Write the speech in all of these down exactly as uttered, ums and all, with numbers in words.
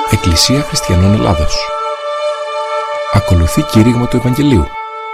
Εκκλησία Χριστιανών Ελλάδος. Ακολουθεί κήρυγμα του Ευαγγελίου.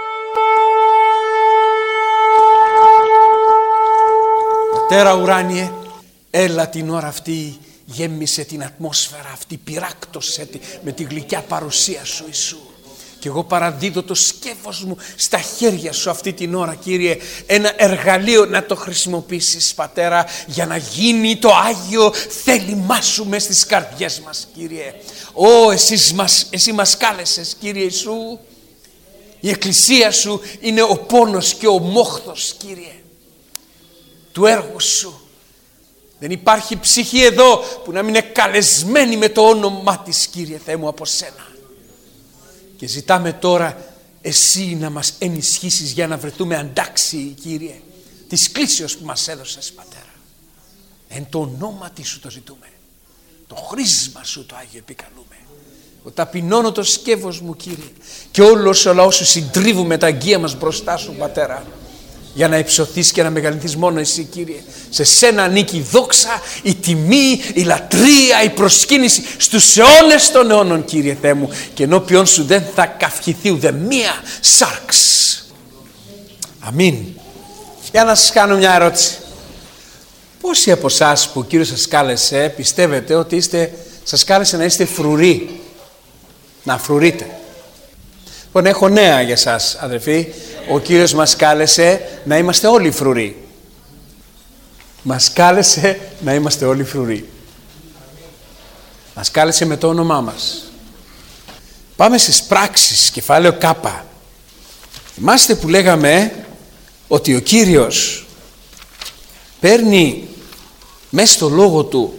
Πατέρα ουράνιε, έλα την ώρα αυτή, γέμισε την ατμόσφαιρα αυτή, πυράκτωσε τη με τη γλυκιά παρουσία σου Ιησού. Και εγώ παραδίδω το σκεύος μου στα χέρια σου αυτή την ώρα, Κύριε, ένα εργαλείο να το χρησιμοποιήσεις, Πατέρα, για να γίνει το Άγιο θέλημά σου μες στις καρδιές μας, Κύριε. Ω, εσύ μας, εσύ μας κάλεσες, Κύριε Ιησού. Η Εκκλησία σου είναι ο πόνος και ο μόχθος, Κύριε, του έργου σου. Δεν υπάρχει ψυχή εδώ που να μην είναι καλεσμένη με το όνομά της, Κύριε Θεέ μου, από σένα. Και ζητάμε τώρα εσύ να μας ενισχύσεις για να βρεθούμε αντάξιοι, Κύριε, της κλήσεως που μας έδωσες, Πατέρα. Εν το ονόματι σου το ζητούμε. Το χρήσμα σου το Άγιο επικαλούμε. Εγώ ταπεινώνω το σκεύος μου, Κύριε, και όλος ο λαός σου συντρίβουμε τα αγγεία μας μπροστά σου, Πατέρα, για να υψωθείς και να μεγαλυνθείς μόνο εσύ, Κύριε. Σε σένα ανήκει η δόξα, η τιμή, η λατρεία, η προσκύνηση στους αιώνες των αιώνων, Κύριε Θεέ μου, και ενώπιον σου δεν θα καυχηθεί ούτε μία σάρξ. Αμήν. Για να σας κάνω μια ερώτηση. Πόσοι από εσάς που ο Κύριος σας κάλεσε πιστεύετε ότι είστε, σας κάλεσε να είστε φρουροί, να φρουρείτε? Λοιπόν, έχω νέα για σας, αδερφοί. Ο Κύριος μας κάλεσε να είμαστε όλοι φρουροί. Μας κάλεσε να είμαστε όλοι φρουροί. Μας κάλεσε με το όνομά μας. Πάμε στις πράξεις, κεφάλαιο Κάπα. Θυμάστε που λέγαμε ότι ο Κύριος παίρνει μέσα στο λόγο του,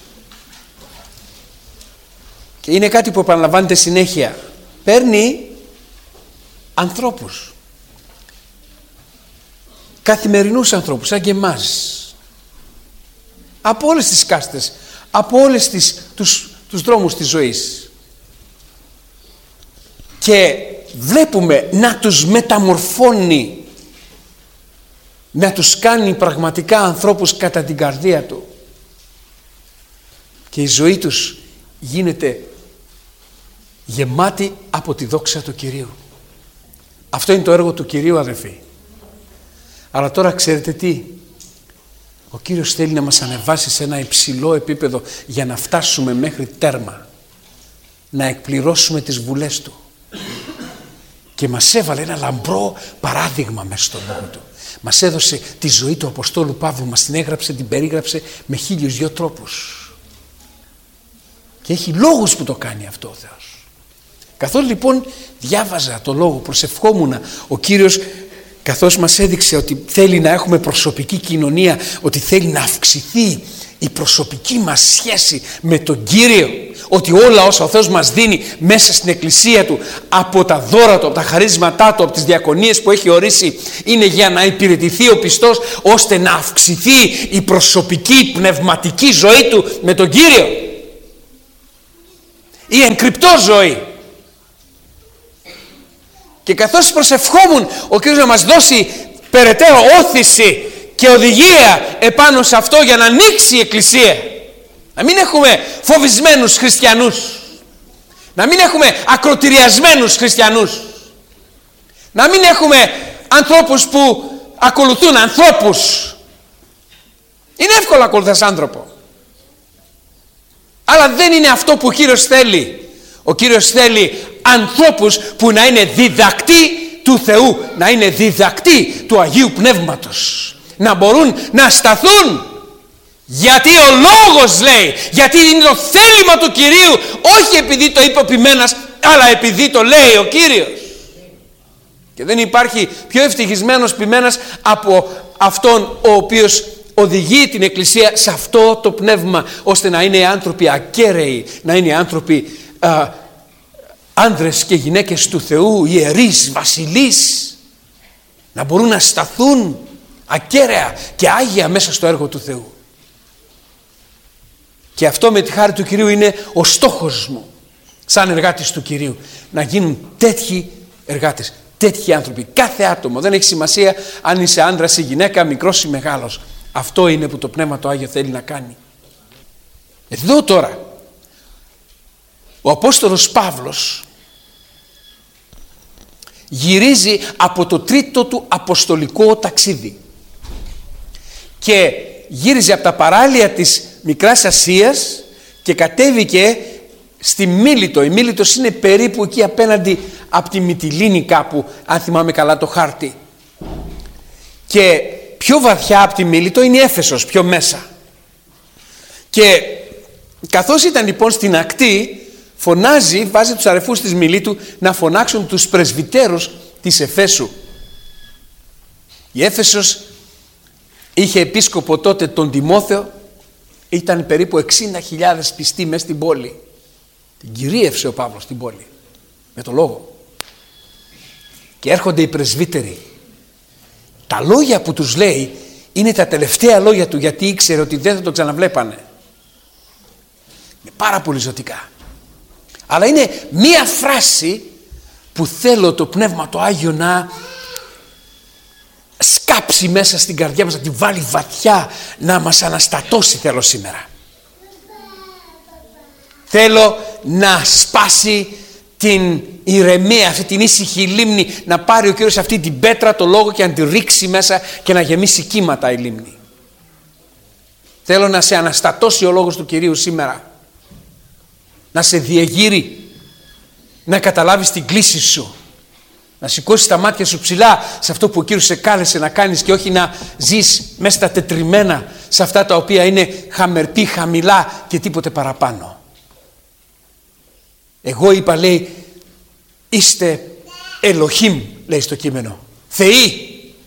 και είναι κάτι που επαναλαμβάνεται συνέχεια, παίρνει ανθρώπους, καθημερινούς ανθρώπους σαν και εμάς, από όλες τις κάστες, από όλες τις, τους, τους δρόμους της ζωής, και βλέπουμε να τους μεταμορφώνει, να τους κάνει πραγματικά ανθρώπους κατά την καρδία του, και η ζωή τους γίνεται γεμάτη από τη δόξα του Κυρίου. Αυτό είναι το έργο του Κυρίου, αδερφοί. Αλλά τώρα ξέρετε τι? Ο Κύριος θέλει να μας ανεβάσει σε ένα υψηλό επίπεδο για να φτάσουμε μέχρι τέρμα, να εκπληρώσουμε τις βουλές Του. Και μας έβαλε ένα λαμπρό παράδειγμα μέσα στον λόγο Του. Μας έδωσε τη ζωή του Αποστόλου Παύλου, μας την έγραψε, την περίγραψε με χίλιους δυο τρόπους. Και έχει λόγους που το κάνει αυτό ο Θεός. Καθώς λοιπόν διάβαζα το λόγο, προσευχόμουνα, ο Κύριος, καθώς μας έδειξε ότι θέλει να έχουμε προσωπική κοινωνία, ότι θέλει να αυξηθεί η προσωπική μας σχέση με τον Κύριο, ότι όλα όσα ο Θεός μας δίνει μέσα στην Εκκλησία Του, από τα δώρα Του, από τα χαρίσματά Του, από τις διακονίες που έχει ορίσει, είναι για να υπηρετηθεί ο πιστός, ώστε να αυξηθεί η προσωπική πνευματική ζωή του με τον Κύριο, η ενκρυπτό ζωή. Και καθώς προσευχόμουν ο Κύριος να μας δώσει περαιτέρω όθηση και οδηγία επάνω σε αυτό, για να ανοίξει η Εκκλησία, να μην έχουμε φοβισμένους χριστιανούς, να μην έχουμε ακροτηριασμένους χριστιανούς, να μην έχουμε ανθρώπους που ακολουθούν ανθρώπους. Είναι εύκολο να ακολουθάς άνθρωπο, αλλά δεν είναι αυτό που ο Κύριος θέλει. Ο Κύριος θέλει ανθρώπους που να είναι διδακτοί του Θεού, να είναι διδακτοί του Αγίου Πνεύματος, να μπορούν να σταθούν, γιατί ο λόγος λέει, γιατί είναι το θέλημα του Κυρίου, όχι επειδή το είπε ο ποιμένας, αλλά επειδή το λέει ο Κύριος. Και δεν υπάρχει πιο ευτυχισμένος ποιμένας από αυτόν ο οποίος οδηγεί την Εκκλησία σε αυτό το πνεύμα, ώστε να είναι άνθρωποι ακέραιοι, να είναι άνθρωποι α, άνδρες και γυναίκες του Θεού, ιερείς, βασιλείς, να μπορούν να σταθούν ακέραια και άγια μέσα στο έργο του Θεού. Και αυτό με τη χάρη του Κυρίου είναι ο στόχος μου σαν εργάτης του Κυρίου, να γίνουν τέτοιοι εργάτες, τέτοιοι άνθρωποι, κάθε άτομο. Δεν έχει σημασία αν είσαι άντρας ή γυναίκα, μικρός ή μεγάλος. Αυτό είναι που το Πνεύμα το Άγιο θέλει να κάνει. Εδώ τώρα Ο Απόστολος Παύλος γυρίζει από το τρίτο του αποστολικό ταξίδι και γύριζε από τα παράλια της Μικράς Ασίας και κατέβηκε στη Μίλητο. Η Μίλητος είναι περίπου εκεί απέναντι από τη Μυτιλήνη κάπου, αν θυμάμαι καλά το χάρτη. Και πιο βαθιά από τη Μίλητο είναι η Έφεσος, πιο μέσα. Και καθώς ήταν λοιπόν στην ακτή, φωνάζει, βάζει τους αρεφούς της Μιλήτου να φωνάξουν τους πρεσβυτέρους της Εφέσου. Η Έφεσος είχε επίσκοπο τότε τον Τιμόθεο, ήταν περίπου εξήντα χιλιάδες πιστοί μες στην πόλη. Την κυρίευσε ο Παύλος στην πόλη με το λόγο. Και έρχονται οι πρεσβύτεροι. Τα λόγια που τους λέει είναι τα τελευταία λόγια του, γιατί ήξερε ότι δεν θα το ξαναβλέπανε. Είναι πάρα πολύ ζωτικά. Αλλά είναι μία φράση που θέλω το Πνεύμα το Άγιο να σκάψει μέσα στην καρδιά μας, να τη βάλει βαθιά, να μας αναστατώσει θέλω σήμερα. Θέλω να σπάσει την ηρεμία, αυτή την ήσυχη λίμνη, να πάρει ο Κύριος αυτή την πέτρα, το λόγο και να τη ρίξει μέσα και να γεμίσει κύματα η λίμνη. Θέλω να σε αναστατώσει ο λόγος του Κυρίου σήμερα, να σε διεγείρει, να καταλάβεις την κλίση σου, να σηκώσεις τα μάτια σου ψηλά σε αυτό που ο Κύριος σε κάλεσε να κάνεις και όχι να ζεις μέσα στα τετριμμένα, σε αυτά τα οποία είναι χαμερπή, χαμηλά και τίποτε παραπάνω. Εγώ είπα, λέει, είστε Ελοχήμ, λέει στο κείμενο, θεοί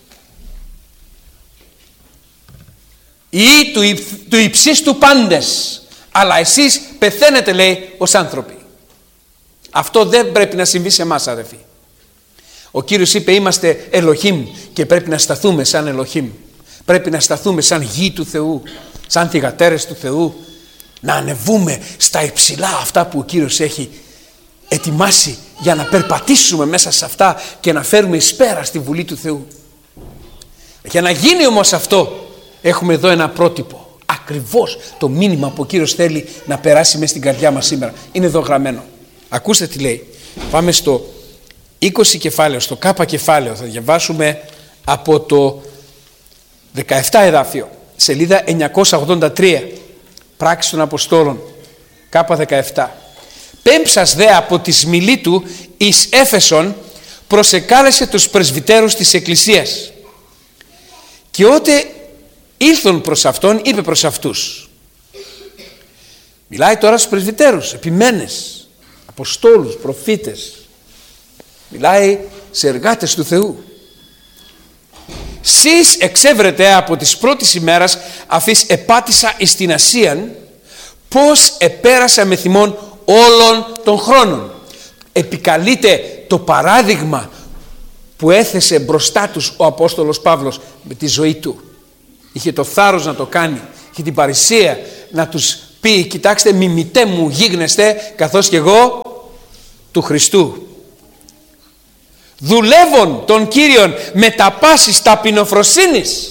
ή του, υ, του υψίστου πάντες, αλλά εσείς πεθαίνετε, λέει, ως άνθρωποι. Αυτό δεν πρέπει να συμβεί σε εμάς, αδελφοί. Ο Κύριος είπε είμαστε Ελοχήμ και πρέπει να σταθούμε σαν Ελοχήμ. Πρέπει να σταθούμε σαν γη του Θεού, σαν θυγατέρες του Θεού, να ανεβούμε στα υψηλά αυτά που ο Κύριος έχει ετοιμάσει για να περπατήσουμε μέσα σε αυτά και να φέρουμε εις πέρα στη Βουλή του Θεού. Για να γίνει όμως αυτό, έχουμε εδώ ένα πρότυπο. Ακριβώς το μήνυμα που ο Κύριος θέλει να περάσει μέσα στην καρδιά μας σήμερα. Είναι εδώ γραμμένο. Ακούστε τι λέει. Πάμε στο είκοσι κεφάλαιο, στο Κ κεφάλαιο. Θα διαβάσουμε από το δεκαεπτά εδάφιο, σελίδα εννιακόσια ογδόντα τρία. Πράξεις των Αποστόλων, Κ δεκαεπτά. Πέμψας δε από τη Μιλήτου εις Έφεσον προσεκάλεσε τους πρεσβυτέρους της Εκκλησίας. Και ότε ήλθον προς αυτόν, είπε προς αυτούς. Μιλάει τώρα στους πρεσβυτέρους, επιμένες, αποστόλους, προφήτες. Μιλάει σε εργάτες του Θεού. Σεις εξέβρετε από τις πρώτης ημέρας αφής επάτησα εις την Ασίαν, πως επέρασα με θυμόν όλων των χρόνων. Επικαλείται το παράδειγμα που έθεσε μπροστά τους ο Απόστολος Παύλος με τη ζωή του. Είχε το θάρρος να το κάνει, είχε την παρησία να τους πει, κοιτάξτε, μιμητέ μου γίγνεστε καθώς και εγώ του Χριστού. Δουλεύων των Κύριων με τα πάσης ταπεινοφροσύνης.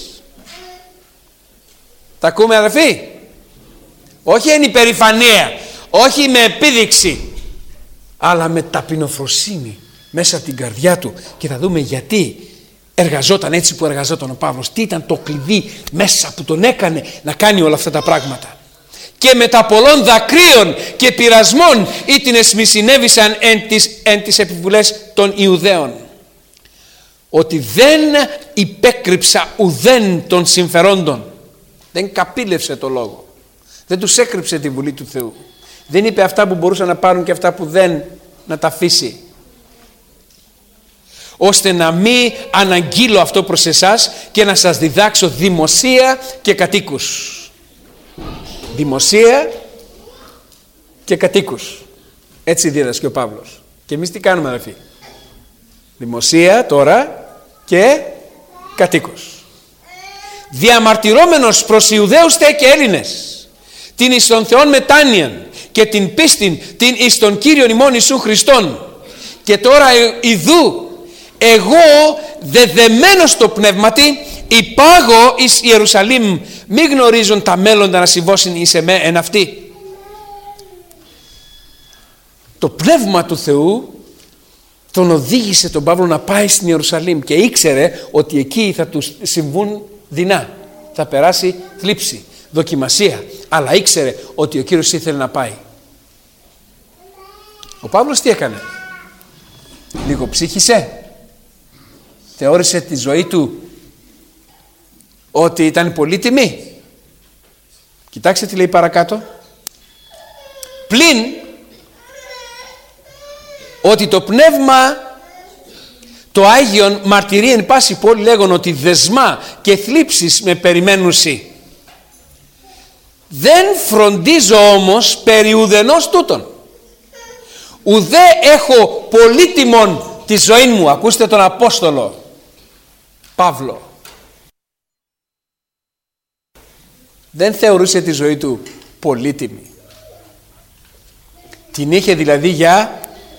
Τα ακούμε, αδελφοί? Όχι εν υπερηφανία, όχι με επίδειξη, αλλά με ταπεινοφροσύνη μέσα από την καρδιά του. Και θα δούμε γιατί εργαζόταν έτσι που εργαζόταν ο Παύλος. Τι ήταν το κλειδί μέσα που τον έκανε να κάνει όλα αυτά τα πράγματα. Και μετά πολλών δακρύων και πειρασμών ήτινες μη συνέβησαν εν τις, εν τις επιβουλές των Ιουδαίων. Ότι δεν υπέκρυψα ουδέν των συμφερόντων. Δεν καπήλευσε το λόγο. Δεν τους έκρυψε τη Βουλή του Θεού. Δεν είπε αυτά που μπορούσαν να πάρουν και αυτά που δεν, να τα αφήσει. Ώστε να μην αναγγείλω αυτό προς εσάς και να σας διδάξω δημοσία και κατοίκους. Δημοσία και κατοίκους. Έτσι δίδασκε ο Παύλος. Και εμείς τι κάνουμε, αδελφοί? Δημοσία τώρα και κατοίκους. Διαμαρτυρόμενος προς Ιουδαίους τε και Έλληνες την εις των Θεών μετάνοιαν και την πίστην την εις των Κύριων ημών Ιησού Χριστόν. Και τώρα ιδού εγώ δεδεμένος στο πνεύματι υπάγω εις Ιερουσαλήμ, μη γνωρίζουν τα μέλλοντα να συμβώσουν εις εμέ εν αυτή. το Πνεύμα του Θεού τον οδήγησε τον Παύλο να πάει στην Ιερουσαλήμ και ήξερε ότι εκεί θα του συμβούν δεινά. Θα περάσει θλίψη, δοκιμασία, αλλά ήξερε ότι ο Κύριος ήθελε να πάει. Ο Παύλος τι έκανε? Λίγο ψύχησε, θεώρησε τη ζωή του ότι ήταν πολύτιμη. Κοιτάξτε τι λέει παρακάτω. Πλην ότι το Πνεύμα το Άγιον μαρτυρεί εν πάση πόλη λέγον ότι δεσμά και θλίψεις με περιμένουσι. Δεν φροντίζω όμως περί ουδενός τούτον. Ουδέ έχω πολύτιμον τη ζωή μου. Ακούστε τον Απόστολο Παύλο. Δεν θεωρούσε τη ζωή του πολύτιμη. Την είχε δηλαδή για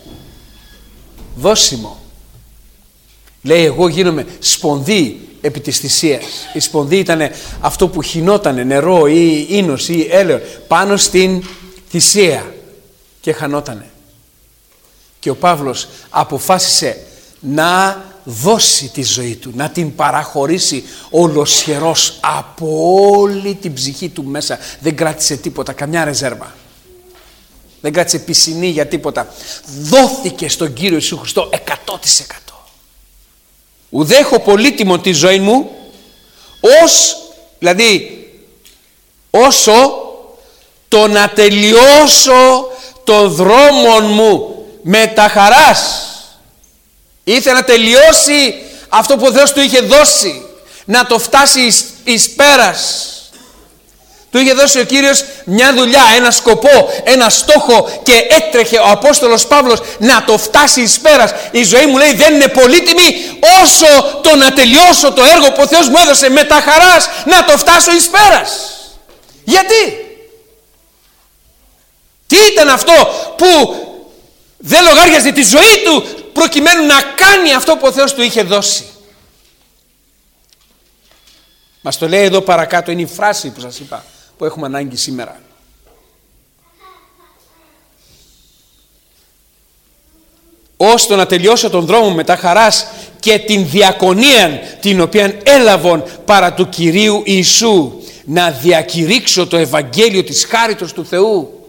δώσιμο. Λέει εγώ γίνομαι σπονδί επί της θυσίας. Η σπονδί ήταν αυτό που χυνότανε νερό ή ίνος ή έλαιο πάνω στην θυσία και χανότανε. Και ο Παύλος αποφάσισε να δώσει τη ζωή του, να την παραχωρήσει ολοσχερός από όλη την ψυχή του μέσα. Δεν κράτησε τίποτα, καμιά ρεζέρβα. Δεν κράτησε πισινή για τίποτα. Δόθηκε στον Κύριο Ιησού Χριστό εκατό τοις εκατό. Ουδέ έχω πολύτιμο τη ζωή μου, ως, δηλαδή όσο το να τελειώσω το δρόμο μου με τα χαράς. Ήθελε να τελειώσει αυτό που ο Θεός του είχε δώσει, να το φτάσει εις, εις πέρας. Του είχε δώσει ο Κύριος μια δουλειά, ένα σκοπό, ένα στόχο και έτρεχε ο Απόστολος Παύλος να το φτάσει εις πέρας. Η ζωή μου λέει δεν είναι πολύτιμη όσο το να τελειώσω το έργο που ο Θεός μου έδωσε με τα χαράς να το φτάσω εις πέρας. Γιατί? Τι ήταν αυτό που δεν λογάριαζε τη ζωή του προκειμένου να κάνει αυτό που ο Θεός του είχε δώσει? Μας το λέει εδώ παρακάτω, είναι η φράση που σας είπα που έχουμε ανάγκη σήμερα. Ώστε να τελειώσω τον δρόμο με τα χαράς και την διακονία την οποία έλαβον παρά του Κυρίου Ιησού, να διακηρύξω το Ευαγγέλιο της χάριτος του Θεού.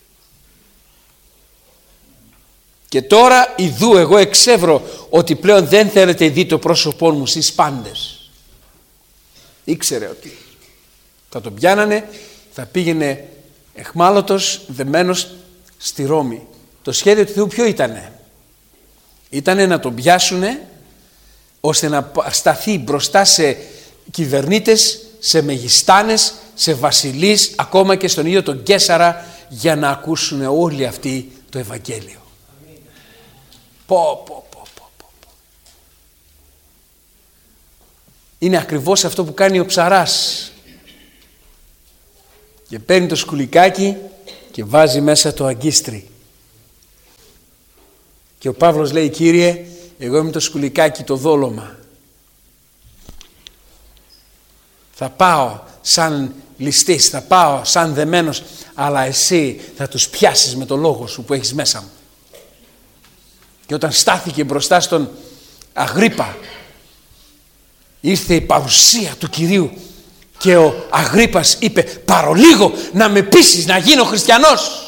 Και τώρα ιδού εγώ εξεύρω ότι πλέον δεν θέλετε δει το πρόσωπό μου στις πάντες. Ήξερε ότι θα τον πιάνανε, θα πήγαινε εχμάλωτος, δεμένος στη Ρώμη. Το σχέδιο του Θεού ποιο ήτανε? Ήτανε να τον πιάσουνε ώστε να σταθεί μπροστά σε κυβερνήτες, σε μεγιστάνες, σε βασιλείς, ακόμα και στον ίδιο τον Καίσαρα, για να ακούσουν όλοι αυτοί το Ευαγγέλιο. Πω, πω, πω, πω, πω. Είναι ακριβώς αυτό που κάνει ο ψαράς. Και παίρνει το σκουλικάκι και βάζει μέσα το αγκίστρι. Και ο Παύλος λέει, Κύριε, εγώ είμαι το σκουλικάκι, το δόλωμα. Θα πάω σαν ληστής, θα πάω σαν δεμένος, αλλά εσύ θα τους πιάσεις με το λόγο σου που έχεις μέσα μου. Και όταν στάθηκε μπροστά στον Αγρίππα, ήρθε η παρουσία του Κυρίου και ο Αγρίππας είπε, παρολίγο να με πείσεις να γίνω χριστιανός.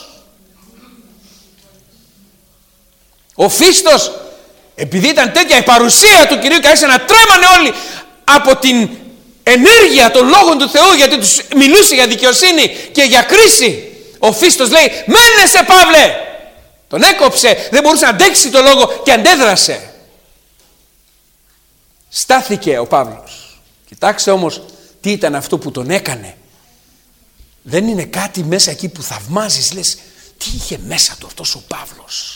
Ο Φίστος, επειδή ήταν τέτοια η παρουσία του Κυρίου και άρχισε να τρέμανε όλοι από την ενέργεια των λόγων του Θεού, γιατί τους μιλούσε για δικαιοσύνη και για κρίση, ο Φίστος λέει, μένεσαι Παύλε. Τον έκοψε, δεν μπορούσε να αντέξει το λόγο και αντέδρασε. Στάθηκε ο Παύλος. Κοιτάξτε όμως τι ήταν αυτό που τον έκανε. Δεν είναι κάτι μέσα εκεί που θαυμάζεις, λες, τι είχε μέσα του αυτός ο Παύλος.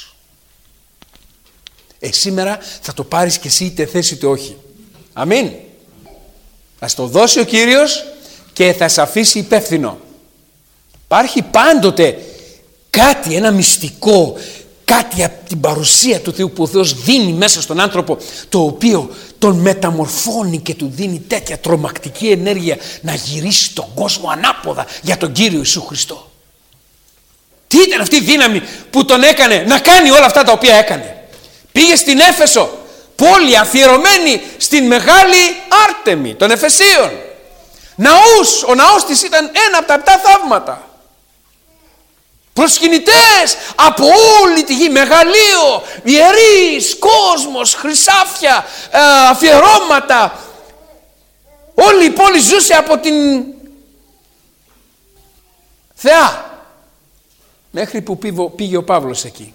Ε, σήμερα θα το πάρεις και εσύ είτε θες είτε όχι. Αμήν. Θα στο δώσει ο Κύριος και θα σε αφήσει υπεύθυνο. Υπάρχει πάντοτε κάτι, ένα μυστικό, κάτι από την παρουσία του Θεού που ο Θεός δίνει μέσα στον άνθρωπο, το οποίο τον μεταμορφώνει και του δίνει τέτοια τρομακτική ενέργεια να γυρίσει τον κόσμο ανάποδα για τον Κύριο Ιησού Χριστό. Τι Τι ήταν αυτή η δύναμη που τον έκανε να κάνει όλα αυτά τα οποία έκανε? Πήγε στην Έφεσο, πόλη αφιερωμένη στην μεγάλη Άρτεμη των Εφεσίων. Ναούς, ο ναός της ήταν ένα από τα επτά θαύματα. Προσκυνητές από όλη τη γη, μεγαλείο, ιερείς, κόσμος, χρυσάφια, αφιερώματα. Όλη η πόλη ζούσε από την Θεά. Μέχρι που πήγε ο Παύλος εκεί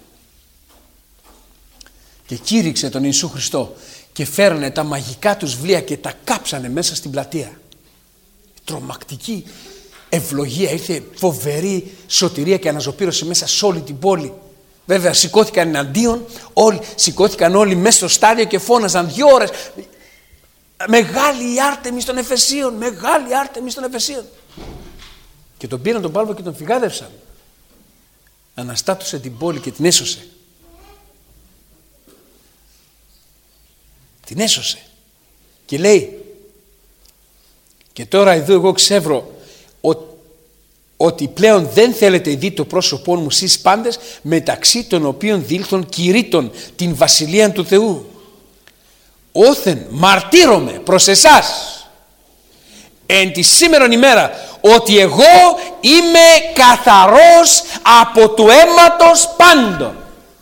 και κήρυξε τον Ιησού Χριστό και φέρνε τα μαγικά τους βιβλία και τα κάψανε μέσα στην πλατεία. Τρομακτική ευλογία, ήρθε φοβερή σωτηρία και αναζωπήρωση μέσα σε όλη την πόλη. Βέβαια σηκώθηκαν εναντίον, όλοι, σηκώθηκαν όλοι μέσα στο στάδιο και φώναζαν δύο ώρες. Μεγάλη η Άρτεμις των Εφεσίων, μεγάλη Άρτεμις των Εφεσίων. Και τον πήραν τον Παύλο και τον φυγάδευσαν. Αναστάτωσε την πόλη και την έσωσε. Την έσωσε. Και λέει, και τώρα εδώ εγώ ξεύρω ότι πλέον δεν θέλετε δει το πρόσωπό μου σεις πάντες, μεταξύ των οποίων δήλθον κηρύττων την βασιλεία του Θεού. Όθεν μαρτύρομαι προς εσάς εν τη σήμερον ημέρα ότι εγώ είμαι καθαρός από του αίματος πάντων.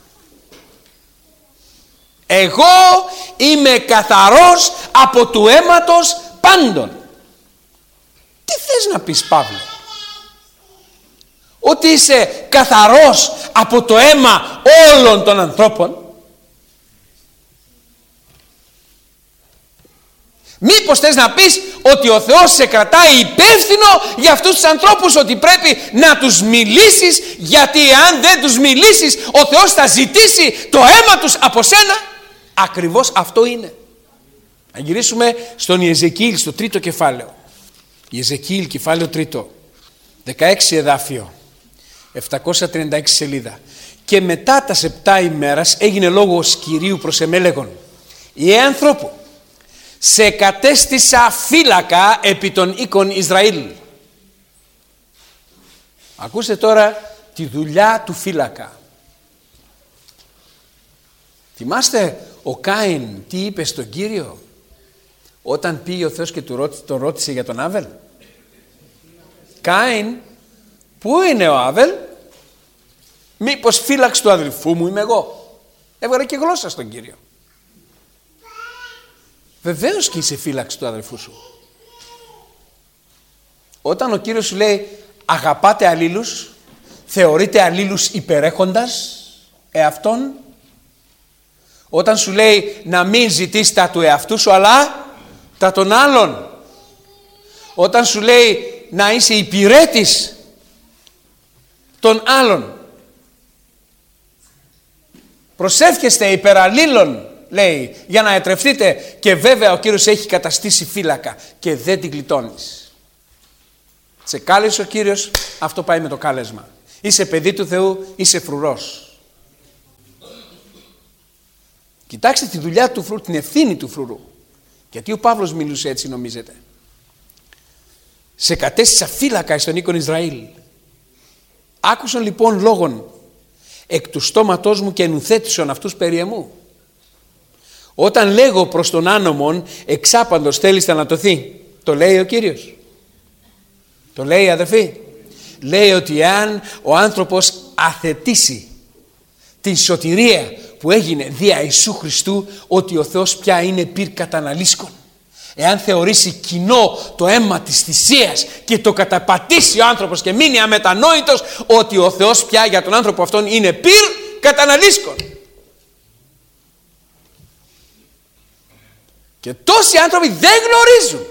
Εγώ είμαι καθαρός από του αίματος πάντων. Τι θες να πεις, Παύλε? Ότι είσαι καθαρός από το αίμα όλων των ανθρώπων? Μήπως θες να πεις ότι ο Θεός σε κρατάει υπεύθυνο για αυτούς τους ανθρώπους, ότι πρέπει να τους μιλήσεις, γιατί αν δεν τους μιλήσεις ο Θεός θα ζητήσει το αίμα τους από σένα? Ακριβώς αυτό είναι. Να γυρίσουμε στον Ιεζεκίηλ, στο τρίτο κεφάλαιο. Ιεζεκίηλ, κεφάλαιο τρίτο, δεκαέξι εδάφιο, επτακόσια τριάντα έξι σελίδα. Και μετά τα επτά ημέρας έγινε λόγος Κυρίου προς εμέ λέγον, «Ιε ανθρώπου, σε κατέστησα φύλακα επί των οίκων Ισραήλ». Ακούστε τώρα τη δουλειά του φύλακα. Θυμάστε ο Κάιν τι είπε στον Κύριο όταν πήγε ο Θεός και τον ρώτησε για τον Άβελ? Κάιν, πού είναι ο Άβελ? Μήπως φύλαξ του αδελφού μου είμαι εγώ? Έβγαλε και γλώσσα στον Κύριο. Βεβαίως και είσαι φύλαξη του αδελφού σου. Όταν ο Κύριος σου λέει αγαπάτε αλλήλους, θεωρείτε αλλήλους υπερέχοντας εαυτόν. Όταν σου λέει να μην ζητείς τα του εαυτού σου αλλά τα των άλλων. Όταν σου λέει να είσαι υπηρέτης των άλλων. Προσεύχεστε υπεραλλήλων, λέει, για να ετρεφτείτε, και βέβαια ο Κύριος έχει καταστήσει φύλακα και δεν την γλιτώνεις. Σε κάλεσε ο Κύριος, αυτό πάει με το κάλεσμα. Είσαι παιδί του Θεού, είσαι φρουρός. Κοιτάξτε τη δουλειά του φρουρού, την ευθύνη του φρουρού. Γιατί ο Παύλος μιλούσε έτσι, νομίζετε? Σε κατέστησα φύλακα εις τον οίκον Ισραήλ. Άκουσαν λοιπόν λόγον εκ του στόματός μου και ενουθέτησον αυτούς περί εμού. Όταν λέγω προς τον άνομον εξάπαντος θέλεις να ανατοθεί, το λέει ο Κύριος? Το λέει, αδερφοί? Λέει ότι αν ο άνθρωπος αθετήσει την σωτηρία που έγινε δια Ιησού Χριστού, ότι ο Θεός πια είναι πυρ καταναλίσκων. Εάν θεωρήσει κοινό το αίμα της θυσίας και το καταπατήσει ο άνθρωπος και μείνει αμετανόητος, ότι ο Θεός πια για τον άνθρωπο αυτόν είναι πυρ καταναλίσκων. Και τόσοι άνθρωποι δεν γνωρίζουν.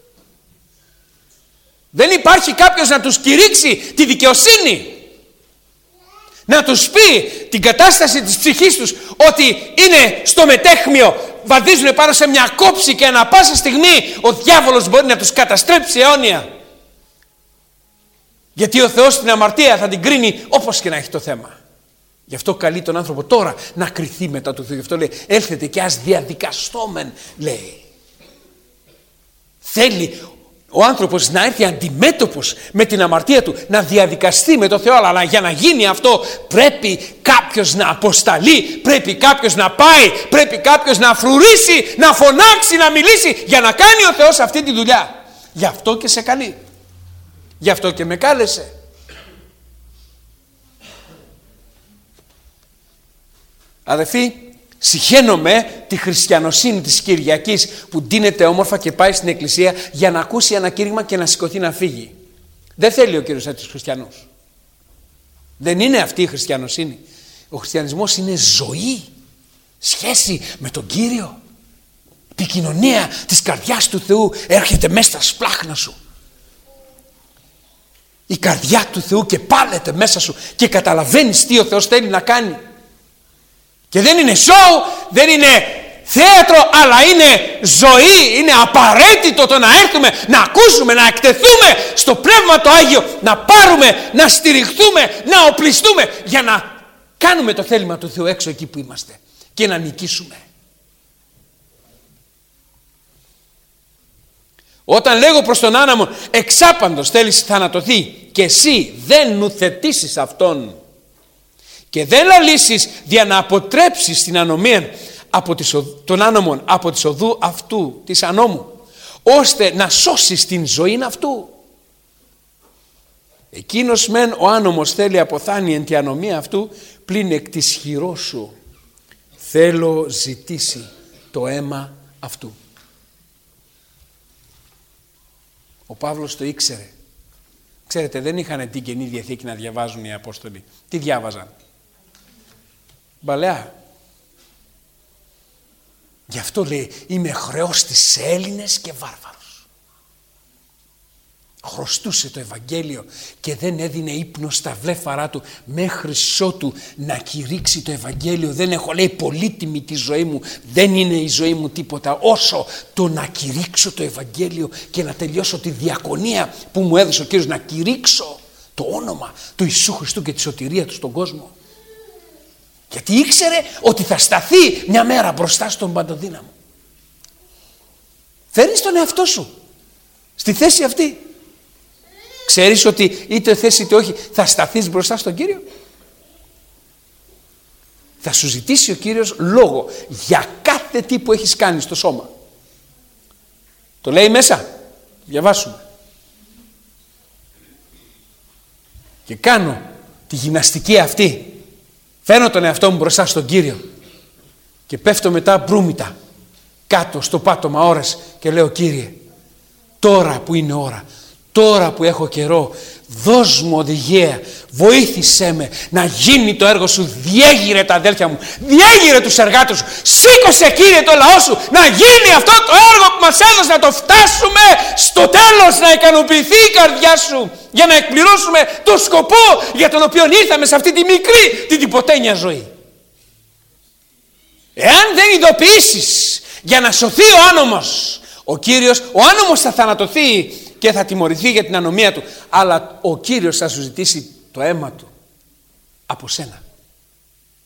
Δεν υπάρχει κάποιος να τους κηρύξει τη δικαιοσύνη, να τους πει την κατάσταση της ψυχής τους, ότι είναι στο μετέχμιο, βαδίζουν πάνω σε μια κόψη και ανά πάσα στιγμή ο διάβολος μπορεί να τους καταστρέψει αιώνια. Γιατί ο Θεός την αμαρτία θα την κρίνει όπως και να έχει το θέμα. Γι' αυτό καλεί τον άνθρωπο τώρα να κριθεί μετά του Θεού. Γι' αυτό λέει έλθετε και ας διαδικαστόμεν, λέει. Θέλει ο άνθρωπος να έρθει αντιμέτωπος με την αμαρτία του, να διαδικαστεί με το Θεό, αλλά για να γίνει αυτό πρέπει κάποιος να αποσταλεί, πρέπει κάποιος να πάει, πρέπει κάποιος να φρουρήσει, να φωνάξει, να μιλήσει για να κάνει ο Θεός αυτή τη δουλειά. Γι' αυτό και σε καλεί, γι' αυτό και με κάλεσε. Αδελφοί, συχαίνομαι τη χριστιανοσύνη της Κυριακής που ντύνεται όμορφα και πάει στην εκκλησία για να ακούσει ένα κήρυγμα και να σηκωθεί να φύγει. Δεν θέλει ο Κύριος έτσι τους χριστιανούς. Δεν είναι αυτή η χριστιανοσύνη. Ο χριστιανισμός είναι ζωή, σχέση με τον Κύριο. Επικοινωνία της καρδιάς του Θεού έρχεται μέσα στα σπλάχνα σου. Η καρδιά του Θεού και πάλεται μέσα σου και καταλαβαίνεις τι ο Θεός θέλει να κάνει. Και δεν είναι σοου, δεν είναι θέατρο, αλλά είναι ζωή. Είναι απαραίτητο το να έρθουμε, να ακούσουμε, να εκτεθούμε στο Πνεύμα το Άγιο, να πάρουμε, να στηριχθούμε, να οπλιστούμε για να κάνουμε το θέλημα του Θεού έξω εκεί που είμαστε και να νικήσουμε. Όταν λέγω προς τον άναμον, εξάπαντος θέλεις θανατωθεί και εσύ δεν νουθετήσεις αυτόν και δεν λαλήσεις δια να αποτρέψεις την ανομία από τις, των άνομων από της οδού αυτού της ανόμου, ώστε να σώσεις την ζωή αυτού. Εκείνος μεν ο άνομος θέλει αποθάνει εν τη ανομία αυτού, πλην εκ της χειρός σου θέλω ζητήσει το αίμα αυτού. Ο Παύλος το ήξερε. Ξέρετε, δεν είχαν την Καινή Διαθήκη να διαβάζουν οι Απόστολοι. Τι διάβαζαν? Μπαλεά. Γι' αυτό λέει, είμαι χρεός στις Έλληνες και βάρβαρους. Χρωστούσε το Ευαγγέλιο και δεν έδινε ύπνο στα βλέφαρά του μέχρι ότου να κηρύξει το Ευαγγέλιο. Δεν έχω, λέει, πολύτιμη τη ζωή μου, δεν είναι η ζωή μου τίποτα όσο το να κηρύξω το Ευαγγέλιο και να τελειώσω τη διακονία που μου έδωσε ο Κύριος, να κηρύξω το όνομα του Ιησού Χριστού και τη σωτηρία του στον κόσμο. Γιατί ήξερε ότι θα σταθεί μια μέρα μπροστά στον Παντοδύναμο. Φέρνεις τον εαυτό σου στη θέση αυτή. Ξέρεις ότι είτε θέση είτε όχι θα σταθείς μπροστά στον Κύριο. Θα σου ζητήσει ο Κύριος λόγο για κάθε τι που έχεις κάνει στο σώμα. Το λέει μέσα. Διαβάσουμε. Και κάνω τη γυμναστική αυτή. Φέρνω τον εαυτό μου μπροστά στον Κύριο και πέφτω μετά μπρούμητα κάτω στο πάτωμα ώρες και λέω, Κύριε, τώρα που είναι ώρα, τώρα που έχω καιρό, δώσ' μου οδηγία, βοήθησέ με να γίνει το έργο σου. Διέγειρε τα αδέλφια μου, διέγειρε τους εργάτες σου, σήκωσε, Κύριε, το λαό σου να γίνει αυτό το έργο που μας έδωσε, να το φτάσουμε στο τέλος, να ικανοποιηθεί η καρδιά σου για να εκπληρώσουμε το σκοπό για τον οποίο ήρθαμε σε αυτή τη μικρή, την τυποτένια ζωή. Εάν δεν ειδοποιήσεις για να σωθεί ο άνομος, ο Κύριος, ο άνομος θα θανατωθεί και θα τιμωρηθεί για την ανομία του, αλλά ο Κύριος θα σου ζητήσει το αίμα του από σένα.